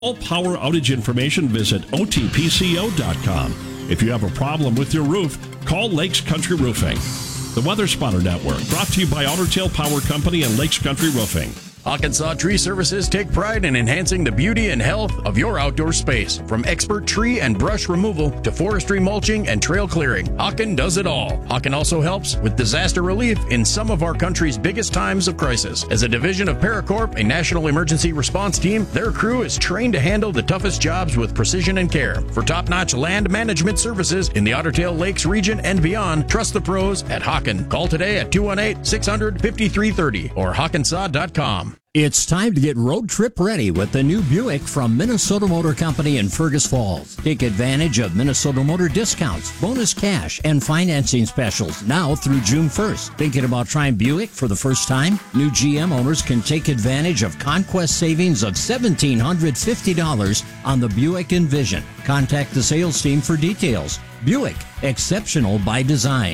All power outage information, visit otpco.com. If you have a problem with your roof, call Lakes Country Roofing. The Weather Spotter Network, brought to you by Otter Tail Power Company and Lakes Country Roofing. Hawkinsaw Tree Services take pride in enhancing the beauty and health of your outdoor space. From expert tree and brush removal to forestry mulching and trail clearing, Hawken does it all. Hawken also helps with disaster relief in some of our country's biggest times of crisis. As a division of Paracorp, a national emergency response team, their crew is trained to handle the toughest jobs with precision and care. For top-notch land management services in the Otter Tail Lakes region and beyond, trust the pros at Hawken. Call today at 218-600-5330 or hawkensaw.com. It's time to get road trip ready with the new Buick from Minnesota Motor Company in Fergus Falls. Take advantage of Minnesota Motor discounts, bonus cash, and financing specials now through June 1st. Thinking about trying Buick for the first time? New GM owners can take advantage of conquest savings of $1,750 on the Buick Envision. Contact the sales team for details. Buick, exceptional by design.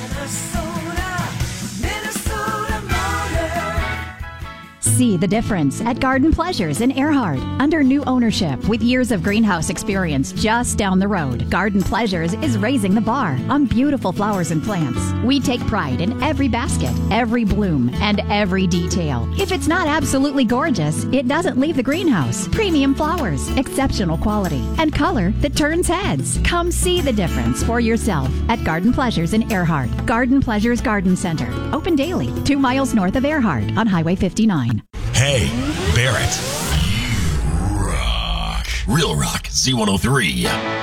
See the difference at Garden Pleasures in Earhart. Under new ownership with years of greenhouse experience just down the road, Garden Pleasures is raising the bar on beautiful flowers and plants. We take pride in every basket, every bloom, and every detail. If it's not absolutely gorgeous, it doesn't leave the greenhouse. Premium flowers, exceptional quality, and color that turns heads. Come see the difference for yourself at Garden Pleasures in Earhart. Garden Pleasures Garden Center. Open daily, 2 miles north of Earhart on Highway 59. Hey, Barrett. You rock. Real Rock Z103.